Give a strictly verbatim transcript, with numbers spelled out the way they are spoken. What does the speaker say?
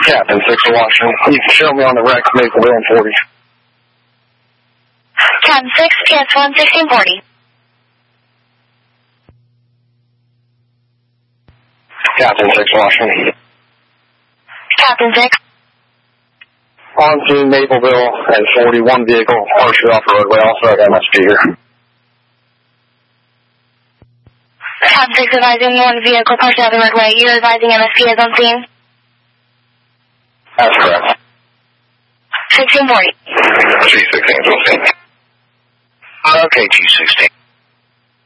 Captain six to Washington. You can show me on the Rex, Mapleville and forty. Captain six, P S one, sixteen forty. Captain six, Washington. Captain six. On scene, Mapleville and forty-one vehicle, partially off the roadway, also at M S P here. Captain six advising one vehicle, partially off the roadway. You're advising M S P is on scene? That's correct. sixteen forty. G sixteen is on scene. Okay, G sixteen.